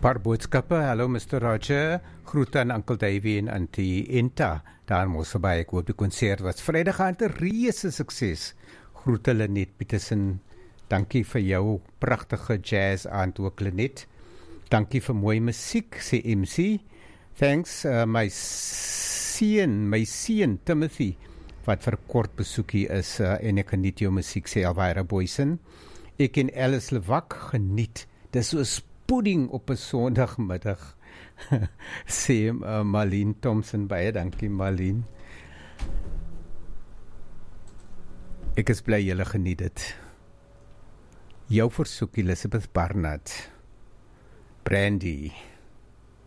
Paar boodskappe. Hallo Mr. Roger. Groete aan Uncle Davy en Auntie Enta. Daar moes verby. Ek hoop die konsert was Vrydag aan 'n reuse sukses. Groete Lenet Petersen. Dankie vir jou pragtige jazz aand ook Lenet. Dankie vir mooi musiek, sê MC. Thanks my seun Timothy wat vir kort besoekie is en ek geniet jou musiek, sê Elvira Boysen. Ek en Alice Lewak geniet. Dis so pudding op 'n Sondagmiddag. Sê Marlene Thompson, baie dankie Marlene. Ek is bly julle geniet dit. Jou versoek Elizabeth Barnard. Brandy.